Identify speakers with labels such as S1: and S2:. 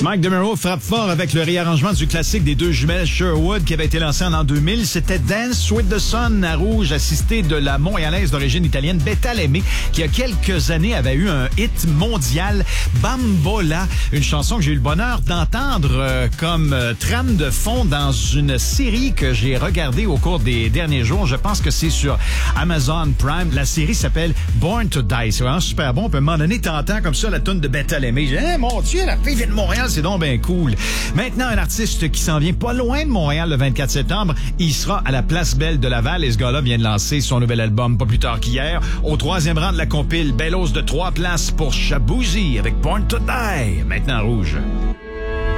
S1: Mike DeMero frappe fort avec le réarrangement du classique des deux jumelles Sherwood qui avait été lancé en l'an 2000. C'était Dance with the Sun à Rouge, assisté de la montréalaise d'origine italienne Betalemme, qui a quelques années avait eu un hit mondial, Bambola, une chanson que j'ai eu le bonheur d'entendre comme trame de fond dans une série que j'ai regardée au cours des derniers jours. Je pense que c'est sur Amazon Prime. La série s'appelle Born to Die. C'est vraiment super bon. Puis à un moment donné, t'entends comme ça la toune de Betalemme. J'ai dit, mon Dieu, la fille vient de Montréal, c'est donc bien cool. Maintenant, un artiste qui s'en vient pas loin de Montréal le 24 septembre. Il sera à la Place Belle de Laval et ce gars-là vient de lancer son nouvel album pas plus tard qu'hier. Au 3e rang de la compile, belle hausse de 3 places pour Shaboozey avec Born to Die. Maintenant, Rouge.